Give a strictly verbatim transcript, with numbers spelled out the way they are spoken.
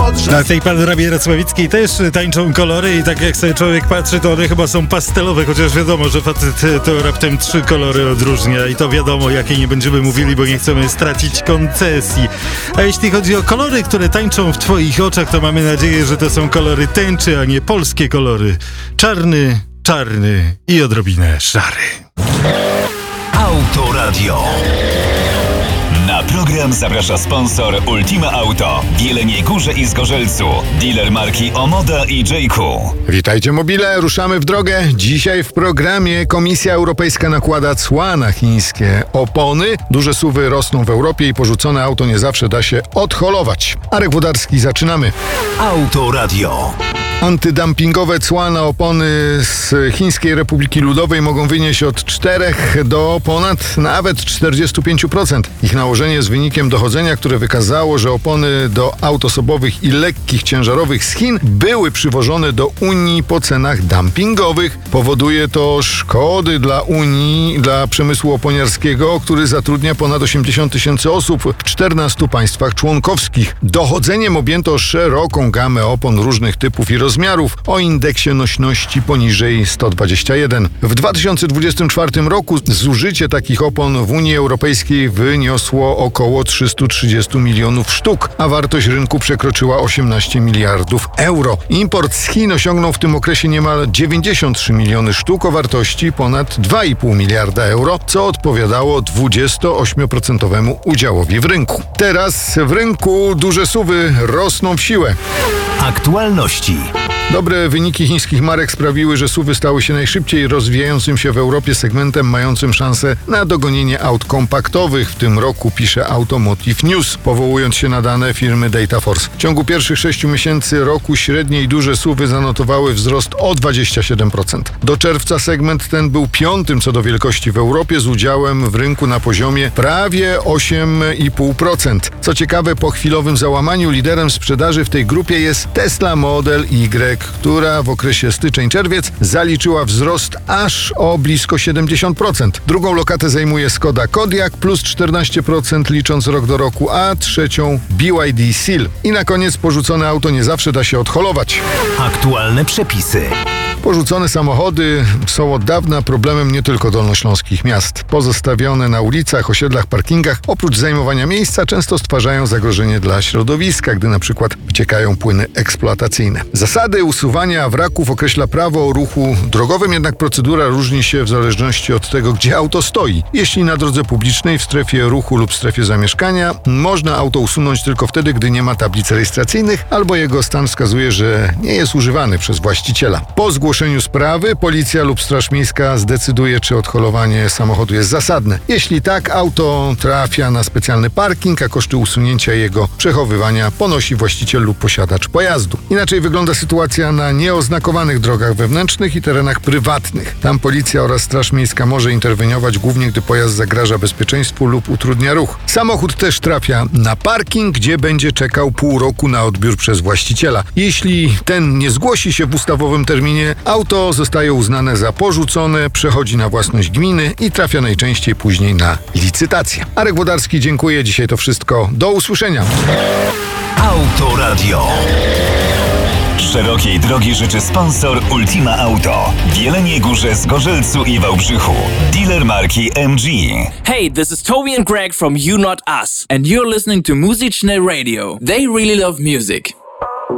Na tej panoramie racławickiej też tańczą kolory i tak jak sobie człowiek patrzy, to one chyba są pastelowe, chociaż wiadomo, że facet to raptem trzy kolory odróżnia i to wiadomo, jakie nie będziemy mówili, bo nie chcemy stracić koncesji. A jeśli chodzi o kolory, które tańczą w twoich oczach, to mamy nadzieję, że to są kolory tęczy, a nie polskie kolory. Czarny, czarny i odrobinę szary. Autoradio. Na program zaprasza sponsor Ultima Auto w Jeleniej Górze i Zgorzelcu, dealer marki Omoda i J-Ku. Witajcie mobile, ruszamy w drogę. Dzisiaj w programie Komisja Europejska nakłada cła na chińskie opony. Duże suwy rosną w Europie i porzucone auto nie zawsze da się odholować. Arek Włodarski, zaczynamy. Autoradio. Antydumpingowe cła na opony z Chińskiej Republiki Ludowej mogą wynieść od czterech do ponad nawet czterdziestu pięciu procent. Ich nałożenie jest wynikiem dochodzenia, które wykazało, że opony do aut osobowych i lekkich ciężarowych z Chin były przywożone do Unii po cenach dumpingowych. Powoduje to szkody dla Unii, dla przemysłu oponiarskiego, który zatrudnia ponad osiemdziesiąt tysięcy osób w czternastu państwach członkowskich. Dochodzeniem objęto szeroką gamę opon różnych typów i rozmiarów o indeksie nośności poniżej sto dwadzieścia jeden. W dwa tysiące dwudziestym czwartym roku zużycie takich opon w Unii Europejskiej wyniosło około trzysta trzydzieści milionów sztuk, a wartość rynku przekroczyła osiemnaście miliardów euro. Import z Chin osiągnął w tym okresie niemal dziewięćdziesiąt trzy miliony sztuk o wartości ponad dwa i pół miliarda euro, co odpowiadało dwudziestoośmioprocentowemu udziałowi w rynku. Teraz w rynku duże suwy rosną w siłę. Aktualności. Dobre wyniki chińskich marek sprawiły, że suwy stały się najszybciej rozwijającym się w Europie segmentem mającym szansę na dogonienie aut kompaktowych. W tym roku pisze Automotive News, powołując się na dane firmy Dataforce. W ciągu pierwszych sześciu miesięcy roku średnie i duże suwy zanotowały wzrost o dwadzieścia siedem procent. Do czerwca segment ten był piątym co do wielkości w Europie z udziałem w rynku na poziomie prawie osiem i pół procent. Co ciekawe, po chwilowym załamaniu liderem sprzedaży w tej grupie jest Tesla Model Y, która w okresie styczeń-czerwiec zaliczyła wzrost aż o blisko siedemdziesiąt procent. Drugą lokatę zajmuje Skoda Kodiaq plus czternaście procent licząc rok do roku, a trzecią B Y D Seal. I na koniec porzucone auto nie zawsze da się odholować. Aktualne przepisy. Porzucone samochody są od dawna problemem nie tylko dolnośląskich miast. Pozostawione na ulicach, osiedlach, parkingach, oprócz zajmowania miejsca, często stwarzają zagrożenie dla środowiska, gdy na przykład wyciekają płyny eksploatacyjne. Zasady usuwania wraków określa prawo o ruchu drogowym, jednak procedura różni się w zależności od tego, gdzie auto stoi. Jeśli na drodze publicznej, w strefie ruchu lub strefie zamieszkania, można auto usunąć tylko wtedy, gdy nie ma tablic rejestracyjnych albo jego stan wskazuje, że nie jest używany przez właściciela. Po zgłoszeniu sprawy policja lub Straż Miejska zdecyduje, czy odholowanie samochodu jest zasadne. Jeśli tak, auto trafia na specjalny parking, a koszty usunięcia jego przechowywania ponosi właściciel lub posiadacz pojazdu. Inaczej wygląda sytuacja na nieoznakowanych drogach wewnętrznych i terenach prywatnych. Tam policja oraz Straż Miejska może interweniować głównie, gdy pojazd zagraża bezpieczeństwu lub utrudnia ruch. Samochód też trafia na parking, gdzie będzie czekał pół roku na odbiór przez właściciela. Jeśli ten nie zgłosi się w ustawowym terminie, auto zostaje uznane za porzucone, przechodzi na własność gminy i trafia najczęściej później na licytację. Arek Włodarski, dziękuję. Dzisiaj to wszystko. Do usłyszenia. Autoradio. Szerokiej drogi życzy sponsor Ultima Auto w Jeleniej Górze, Zgorzelcu i Wałbrzychu. Dealer marki M G. Hey, this is Toby and Greg from You Not Us, and you're listening to Muzyczne Radio. They really love music.